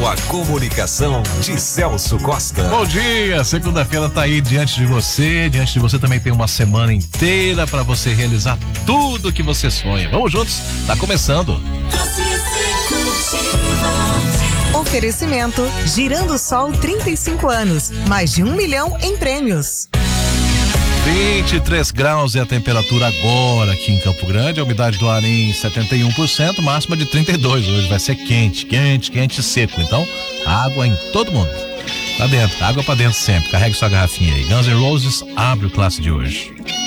com a comunicação de Celso Costa. Bom dia, segunda-feira tá aí diante de você também tem uma semana inteira para você realizar tudo que você sonha. Vamos juntos, tá começando. Oferecimento Girando Sol 35 anos, mais de 1 milhão em prêmios. 23 graus é a temperatura agora aqui em Campo Grande, a umidade do ar em 71%, máxima de 32. Hoje vai ser quente e seco, então água em todo mundo. Tá dentro, água pra dentro sempre, carregue sua garrafinha aí. Guns N' Roses abre o classe de hoje.